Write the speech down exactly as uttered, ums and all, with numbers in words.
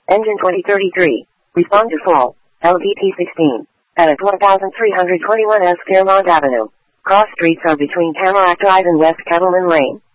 Engine twenty thirty-three. Respond to fall. L V P sixteen. At thirteen twenty-one S Fairmont Avenue. Cross streets are between Tamarack Drive and West Kettleman Lane.